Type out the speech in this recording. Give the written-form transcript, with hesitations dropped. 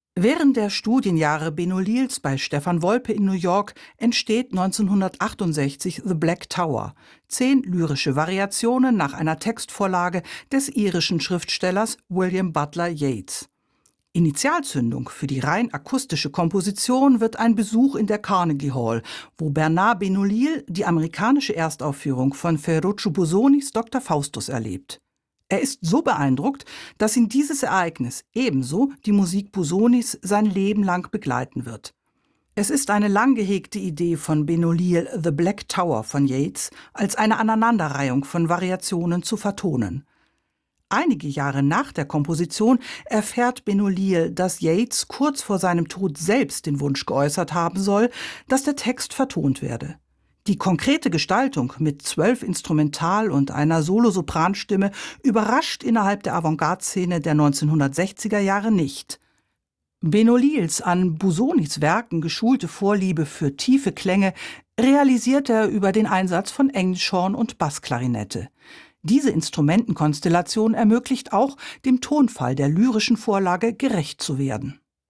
Während der Studienjahre Benolils bei Stefan Wolpe in New York entsteht 1968 The Black Tower, 10 lyrische Variationen nach einer Textvorlage des irischen Schriftstellers William Butler Yeats. Initialzündung für die rein akustische Komposition wird ein Besuch in der Carnegie Hall, wo Bernard Benolil die amerikanische Erstaufführung von Ferruccio Bosonis Dr. Faustus erlebt. Er ist so beeindruckt, dass ihn dieses Ereignis, ebenso die Musik Bosonis, sein Leben lang begleiten wird. Es ist eine lang gehegte Idee von Benolil, The Black Tower von Yeats als eine Aneinanderreihung von Variationen zu vertonen. Einige Jahre nach der Komposition erfährt Benolil, dass Yeats kurz vor seinem Tod selbst den Wunsch geäußert haben soll, dass der Text vertont werde. Die konkrete Gestaltung mit 12 Instrumental- und einer Solosopranstimme überrascht innerhalb der Avantgarde-Szene der 1960er Jahre nicht. Benolils an Bosonis Werken geschulte Vorliebe für tiefe Klänge realisiert er über den Einsatz von Englischhorn und Bassklarinette. Diese Instrumentenkonstellation ermöglicht auch, dem Tonfall der lyrischen Vorlage gerecht zu werden.